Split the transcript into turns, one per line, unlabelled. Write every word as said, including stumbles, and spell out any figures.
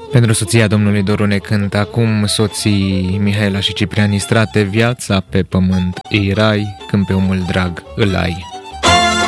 Pentru soția domnului Dorune cânt acum soții Mihaela și Ciprian Istrate, viața pe pământ e rai când pe omul drag îl ai.